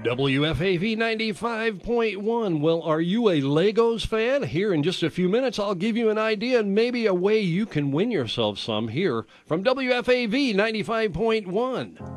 WFAV 95.1. Well, are you a Legos fan? Here in just a few minutes, I'll give you an idea and maybe a way you can win yourself some here from WFAV 95.1.